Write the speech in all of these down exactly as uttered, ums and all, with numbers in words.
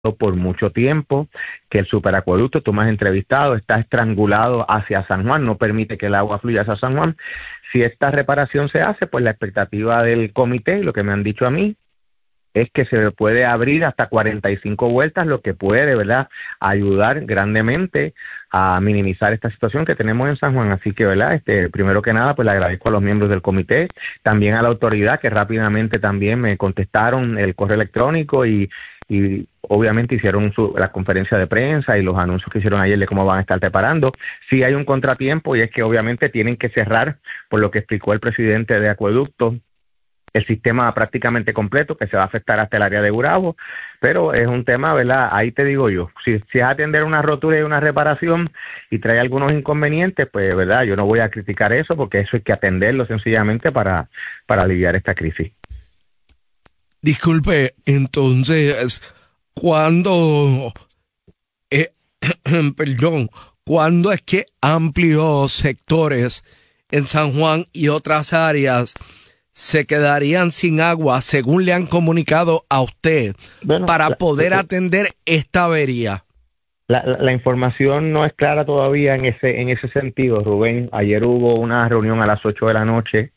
por mucho tiempo, que el superacueducto, tú me has entrevistado, está estrangulado hacia San Juan, no permite que el agua fluya hacia San Juan. Si esta reparación se hace, pues la expectativa del comité, y lo que me han dicho a mí, es que se puede abrir hasta cuarenta y cinco vueltas, lo que puede, ¿verdad?, ayudar grandemente a minimizar esta situación que tenemos en San Juan. Así que, ¿verdad?, este, primero que nada, pues le agradezco a los miembros del comité, también a la autoridad que rápidamente también me contestaron el correo electrónico y, y obviamente hicieron su, la conferencia de prensa y los anuncios que hicieron ayer de cómo van a estar preparando. Sí hay un contratiempo y es que obviamente tienen que cerrar, por lo que explicó el presidente de Acueducto, el sistema prácticamente completo, que se va a afectar hasta el área de Gurabo, pero es un tema, ¿verdad? Ahí te digo yo, si, si es atender una rotura y una reparación y trae algunos inconvenientes, pues, ¿verdad? Yo no voy a criticar eso, porque eso hay que atenderlo sencillamente para, para aliviar esta crisis. Disculpe, entonces, ¿cuándo, eh, perdón, cuándo es que amplios sectores en San Juan y otras áreas se quedarían sin agua, según le han comunicado a usted, bueno, para la, poder la, atender esta avería? La, la, la información no es clara todavía en ese en ese sentido, Rubén. Ayer hubo una reunión a las ocho de la noche.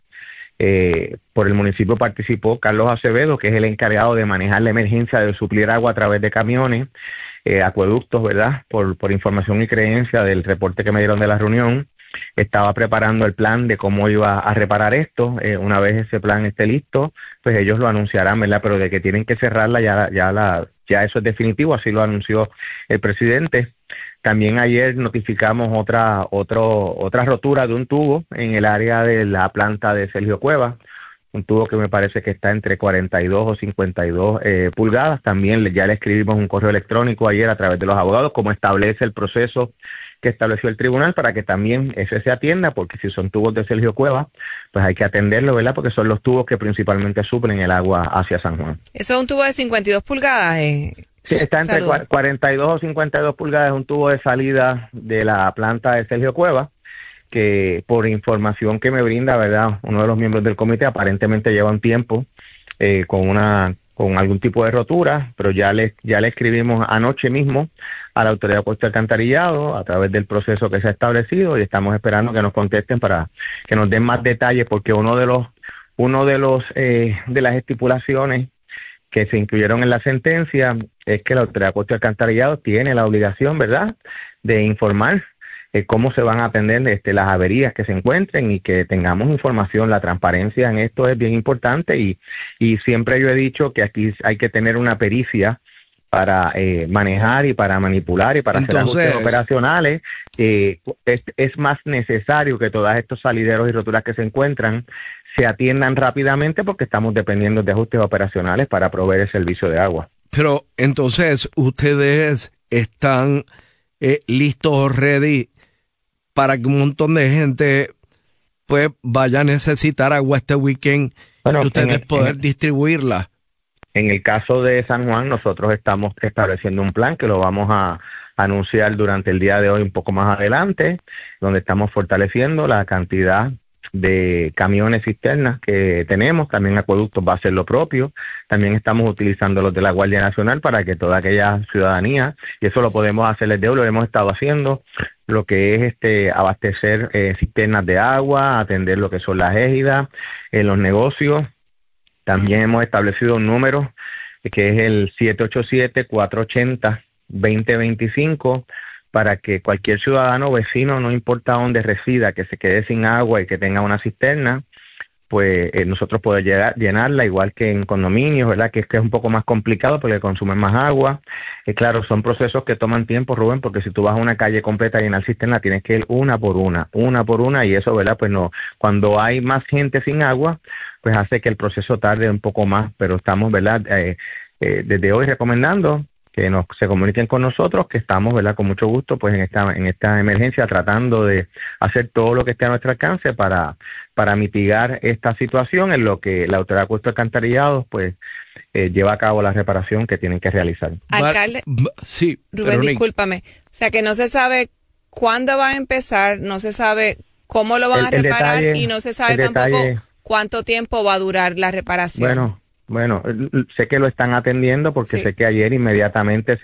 Eh, por el municipio participó Carlos Acevedo, que es el encargado de manejar la emergencia de suplir agua a través de camiones, eh, acueductos, ¿verdad? Por, por información y creencia del reporte que me dieron de la reunión. Estaba preparando el plan de cómo iba a reparar esto. Eh, una vez ese plan esté listo, pues ellos lo anunciarán, ¿verdad? Pero de que tienen que cerrarla, ya, ya, la, ya eso es definitivo, así lo anunció el presidente. También ayer notificamos otra, otro, otra rotura de un tubo en el área de la planta de Sergio Cuevas, un tubo que me parece que está entre cuarenta y dos o cincuenta y dos eh, pulgadas. También ya le escribimos un correo electrónico ayer a través de los abogados, como establece el proceso que estableció el tribunal, para que también ese se atienda, porque si son tubos de Sergio Cuevas, pues hay que atenderlo, ¿verdad? Porque son los tubos que principalmente suplen el agua hacia San Juan. ¿Eso es un tubo de cincuenta y dos pulgadas? Eh, sí, está entre Salud. cuarenta y dos o cincuenta y dos pulgadas, es un tubo de salida de la planta de Sergio Cuevas, que por información que me brinda, ¿verdad?, uno de los miembros del comité, aparentemente lleva un tiempo eh, con una con algún tipo de rotura, pero ya le ya le escribimos anoche mismo a la Autoridad de Acueducto y Alcantarillado a través del proceso que se ha establecido, y estamos esperando que nos contesten para que nos den más detalles, porque uno de los uno de los eh, de las estipulaciones que se incluyeron en la sentencia es que la Autoridad de Acueducto y Alcantarillado tiene la obligación, ¿verdad?, de informar eh, cómo se van a atender este, las averías que se encuentren, y que tengamos información. La transparencia en esto es bien importante, y, y siempre yo he dicho que aquí hay que tener una pericia para eh, manejar y para manipular y para Entonces, hacer ajustes operacionales. Eh, es, es más necesario que todos estos salideros y roturas que se encuentran se atiendan rápidamente, porque estamos dependiendo de ajustes operacionales para proveer el servicio de agua. Pero entonces ustedes están eh, listos, ready, para que un montón de gente pues vaya a necesitar agua este weekend, bueno, y ustedes el, poder distribuirla. En el caso de San Juan, nosotros estamos estableciendo un plan que lo vamos a anunciar durante el día de hoy, un poco más adelante, donde estamos fortaleciendo la cantidad de camiones cisternas que tenemos. También Acueductos va a hacer lo propio. También estamos utilizando los de la Guardia Nacional para que toda aquella ciudadanía, y eso lo podemos hacer desde hoy, lo hemos estado haciendo, lo que es este abastecer eh, cisternas de agua, atender lo que son las égidas en los negocios. También hemos establecido un número que es el siete ocho siete, cuatro ocho cero, dos cero dos cinco, para que cualquier ciudadano o vecino, no importa dónde resida, que se quede sin agua y que tenga una cisterna, pues eh, nosotros podemos llegar, llenarla, igual que en condominios, ¿verdad?, que es que es un poco más complicado porque consumen más agua. Eh, claro, son procesos que toman tiempo, Rubén, porque si tú vas a una calle completa a llenar cisterna, tienes que ir una por una, una por una, y eso, ¿verdad?, pues no, cuando hay más gente sin agua, pues hace que el proceso tarde un poco más, pero estamos, ¿verdad?, eh, eh, desde hoy recomendando que nos se comuniquen con nosotros, que estamos, ¿verdad?, con mucho gusto, pues en esta en esta emergencia tratando de hacer todo lo que esté a nuestro alcance para para mitigar esta situación, en lo que la Autoridad de Acueducto y Alcantarillado pues eh, lleva a cabo la reparación que tienen que realizar. Alcalde, sí, Rubén, discúlpame, o sea que no se sabe cuándo va a empezar, no se sabe cómo lo van el, a reparar detalle, y no se sabe tampoco detalle, cuánto tiempo va a durar la reparación. Bueno, Bueno, sé que lo están atendiendo porque Sí. sé que ayer inmediatamente